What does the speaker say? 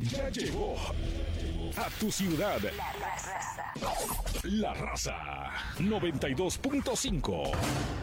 Ya llegó a tu ciudad La Raza 92.5.